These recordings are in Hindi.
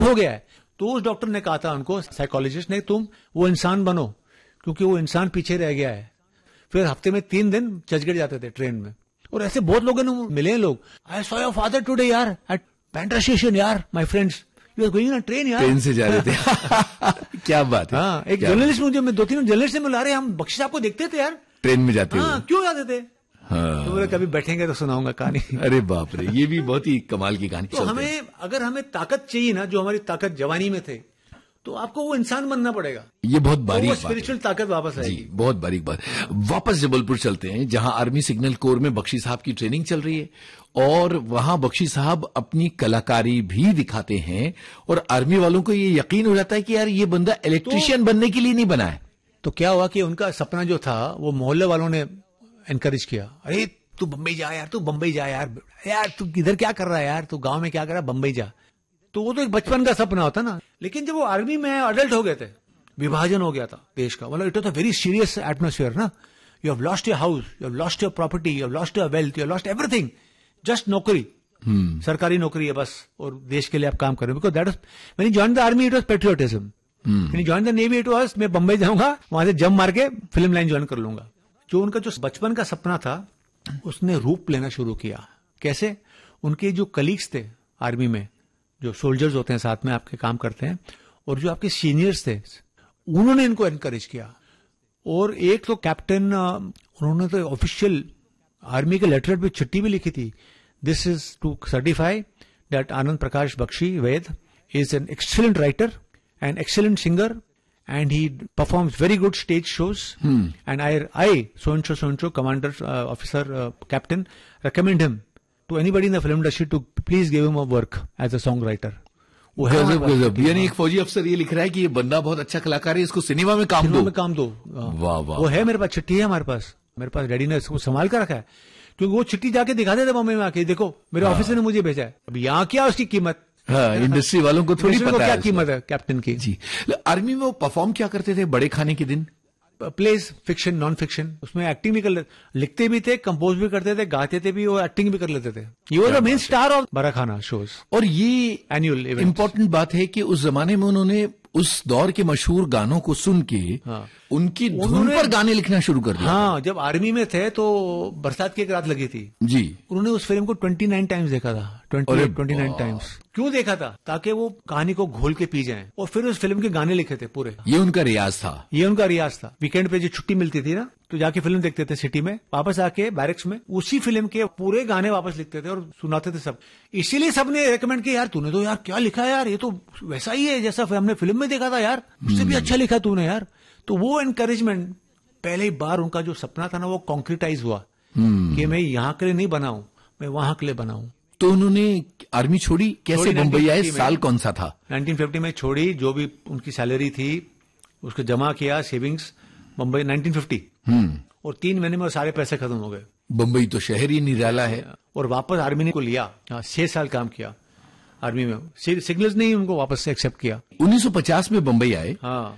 हो गया है। तो उस डॉक्टर ने कहा था उनको, साइकोलॉजिस्ट ने, तुम वो इंसान बनो, क्योंकि वो इंसान पीछे रह गया है। फिर हफ्ते में 3 दिन चर्चगेट जाते थे ट्रेन में, और ऐसे बहुत लोगों ने मिले लोग। I saw your father today यार एट बैंड्रा स्टेशन यार, my friends, you are going on train यार। ट्रेन से जा रहे थे। क्या बात है। हाँ, एक जर्नलिस्ट मुझे, मैं 2-3 जर्नलिस्ट से मिला रहे, हम बख्शी साहब को देखते थे यार ट्रेन में जाते हाँ, हुए। क्यों जाते थे? हाँ। तो बोले कभी बैठेंगे तो सुनाऊंगा कहानी। अरे बाप रे, ये भी बहुत ही कमाल की कहानी। तो हमें, अगर हमें ताकत चाहिए ना, जो हमारी ताकत जवानी में थे, तो आपको वो इंसान बनना पड़ेगा। ये बहुत बारीक तो बात है। स्पिरिचुअल ताकत वापस आएगी। जी, बहुत बारीक बात। वापस जबलपुर चलते हैं, जहां आर्मी सिग्नल कोर में बख्शी साहब की ट्रेनिंग चल रही है, और वहां बख्शी साहब अपनी कलाकारी भी दिखाते हैं, और आर्मी वालों को ये यकीन हो जाता है कि यार ये बंदा इलेक्ट्रिशियन बनने के लिए नहीं बना है। तो क्या हुआ कि उनका सपना जो था, वो मोहल्ले वालों ने एनकरेज किया, अरे तू बम्बई जा यार, तू बम्बई जा यार, यार तू इधर क्या कर रहा है यार, तू गांव में क्या कर रहा है, बम्बई जा। तो वो तो एक बचपन का सपना होता ना। लेकिन जब वो आर्मी में अडल्ट हो गए थे, विभाजन हो गया था देश का, मतलब it was a very serious atmosphere ना। You have lost your house, you have lost your property, you have lost your wealth, you have lost everything, just नौकरी, सरकारी नौकरी है बस, और देश के लिए आप काम कर रहे हो। Because that was when you joined the army, it was patriotism. When you joined the navy, it was मैं बम्बई जाऊंगा, वहां से जंप मार के फिल्म लाइन ज्वाइन कर लूंगा। जो उनका जो बचपन का सपना था, उसने रूप लेना शुरू किया। कैसे? उनके जो कलीग्स थे आर्मी में, जो सोल्जर्स होते हैं साथ में आपके काम करते हैं, और जो आपके सीनियर्स थे, उन्होंने इनको एनकरेज किया। और एक तो कैप्टन, उन्होंने तो ऑफिशियल आर्मी के लेटरेट पे चिट्ठी भी लिखी थी, this is to certify that Anand Prakash Bakshi Vaid is an excellent writer and excellent singer, and he performs very good stage shows. And I so and so commander, officer, captain, recommend him to anybody in the film industry to please give him a work as a songwriter. वो है यानी एक फौजी अफसर ये लिख रहा है कि ये बंदा बहुत अच्छा कलाकार है, इसको सिनेमा में काम दो। वाह वाह। वो है मेरे पास, चिट्ठी है हमारे पास, मेरे पास डैडी ने इसको संभाल कर रखा है, क्योंकि वो चिट्ठी जाके दिखाते थे बॉम्बे में आके, देखो मेरे ऑफिसर ने मुझे भेजा है। अब यहाँ क्या उसकी कीमत, हाँ, इंडस्ट्री वालों को थोड़ी पता है क्या कीमत है कैप्टन की। जी। आर्मी में वो परफॉर्म क्या करते थे बड़े खाने के दिन? प्लेज, फिक्शन, नॉन फिक्शन, उसमें एक्टिंग भी कर लेते, लिखते भी थे, कंपोज भी करते थे, गाते थे भी, और एक्टिंग भी कर लेते थे। ये was the main star of बड़ा खाना शोज। और ये एनुअल इम्पोर्टेंट बात है कि उस जमाने में उन्होंने उस दौर के मशहूर गानों को सुन के उनकी धुन पर गाने लिखना शुरू कर दिया। हाँ, जब आर्मी में थे तो बरसात की एक रात लगी थी जी, उन्होंने उस फिल्म को 29 टाइम्स देखा था। 29 टाइम्स। क्यों देखा था? ताकि वो कहानी को घोल के पी जाएं, और फिर उस फिल्म के गाने लिखे थे पूरे। ये उनका रियाज था। ये उनका रियाज था। वीकेंड पे जो छुट्टी मिलती थी ना, तो जाके फिल्म देखते थे सिटी में, वापस आके बैरक्स में उसी फिल्म के पूरे गाने वापस लिखते थे और सुनाते थे सब। इसीलिए सबने रेकमेंड किया, यार तूने तो यार क्या लिखा है यार, ये तो वैसा ही है जैसा हमने फिल्म में देखा था यार, उससे भी अच्छा लिखा तूने यार। तो वो एनकरेजमेंट, पहली बार उनका जो सपना था ना, वो कॉन्क्रीटाइज हुआ कि मैं यहाँ के लिए नहीं बनाऊं, मैं वहां के लिए बनाऊं। तो उन्होंने आर्मी छोड़ी, कैसे मुंबई आए, साल कौन सा था? 1950 में छोड़ी, जो भी उनकी सैलरी थी उसको जमा किया, सेविंग्स, मुंबई 1950। और 3 महीने में सारे पैसे खत्म हो गए। मुंबई तो शहर ही निराला है। और वापस आर्मी ने को लिया, 6 साल काम किया आर्मी में, सिग्नल्स ने ही उनको वापस से एक्सेप्ट किया। 1950 में मुंबई आए। हाँ,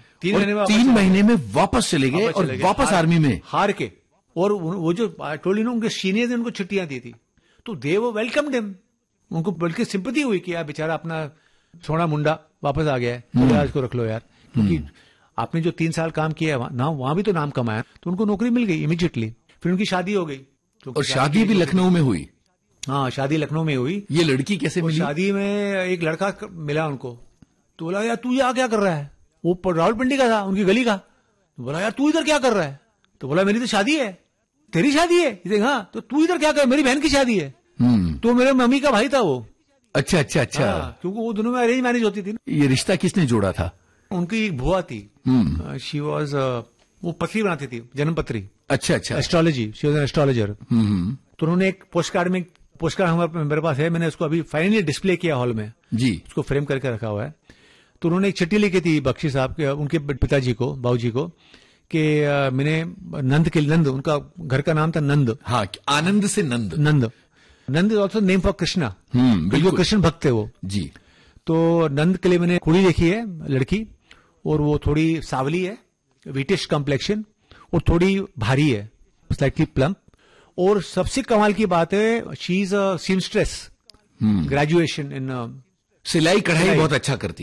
3 महीने में वापस चले गए, और वापस आर्मी में हार के। और वो जो टोली ने उनके सीनियर ने उनको छुट्टियां दी थी, तो दे वो वेलकम्ड हिम, उनको बल्कि सिंपैथी हुई कि यार बेचारा अपना छोड़ा मुंडा वापस आ गया है, तो आज को रख लो यार, क्योंकि आपने जो 3 साल काम किया है ना, वहां भी तो नाम कमाया। तो उनको नौकरी मिल गई इमीडिएटली। फिर उनकी शादी हो गई, और शादी भी लखनऊ में हुई। हाँ, शादी लखनऊ में हुई। ये लड़की कैसे मिली? शादी में एक लड़का मिला उनको, तो बोला यार तू यहाँ क्या कर रहा है? वो रावलपिंडी का था, उनकी गली का। तो बोला यार तू इधर क्या कर रहा है? तो बोला मेरी तो शादी है। तेरी शादी है? हाँ, तो तू इधर क्या कर? मेरी बहन की शादी है। तो मेरे मम्मी का भाई था वो। अच्छा अच्छा अच्छा। क्योंकि वो दोनों में अरेंज मैरिज होती थी। ये रिश्ता किसने जोड़ा था? उनकी एक बुआ थी, शी वॉज, वो पत्री बनाती थी, जन्म पत्री। अच्छा अच्छा। Astrology, she was an astrologer. तो उन्होंने एक पोस्ट कार्ड मेरे पास है, मैंने उसको अभी फाइनली डिस्प्ले किया हॉल में जी, उसको फ्रेम करके रखा हुआ है। तो उन्होंने एक चिट्ठी लिखी थी बख्शी साहब के, उनके पिताजी को, बाबूजी को, कि मैंने नंद, उनका घर का नाम था नंद। हाँ, आनंद से नंद। नंद is also name for Krishna, बिल्कुल कृष्ण भक्त थे वो जी। तो नंद के लिए मैंने कुड़ी देखी है, लड़की, और वो थोड़ी सावली है, व्हीटिश कॉम्प्लेक्शन, और थोड़ी भारी है, स्लाइटली प्लम्प। और सबसे कमाल की बात है, she is a seamstress, graduation in सिलाई कढ़ाई सिलाई। बहुत अच्छा करती